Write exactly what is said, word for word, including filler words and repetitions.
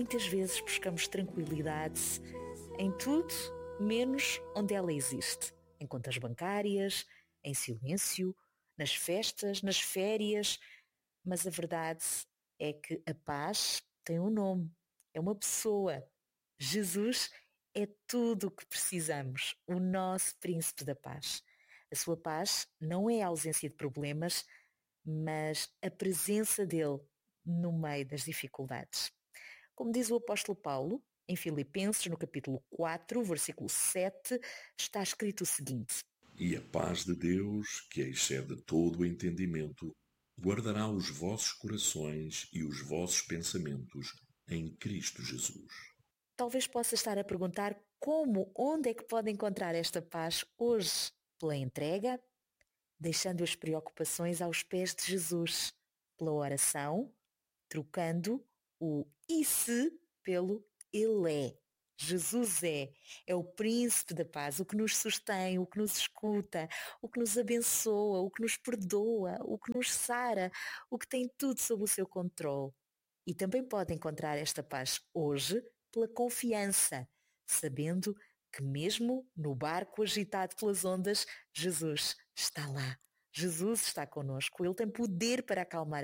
muitas vezes buscamos tranquilidade em tudo, menos onde ela existe. Em contas bancárias, em silêncio, nas festas, nas férias. Mas a verdade é que a paz tem um nome, é uma pessoa. Jesus é tudo o que precisamos, o nosso príncipe da paz. A sua paz não é a ausência de problemas, mas a presença dele no meio das dificuldades. Como diz o apóstolo Paulo, em Filipenses, no capítulo quatro, versículo sete, está escrito o seguinte: E a paz de Deus, que excede todo o entendimento, guardará os vossos corações e os vossos pensamentos em Cristo Jesus. Talvez possa estar a perguntar como, onde é que pode encontrar esta paz hoje? Pela entrega, deixando as preocupações aos pés de Jesus, pela oração, trocando o e se pelo Ele é. Jesus é, é o príncipe da paz, o que nos sustém, o que nos escuta, o que nos abençoa, o que nos perdoa, o que nos sara, o que tem tudo sob o seu controle. E também pode encontrar esta paz hoje pela confiança, sabendo que mesmo no barco agitado pelas ondas, Jesus está lá. Jesus está connosco, Ele tem poder para acalmar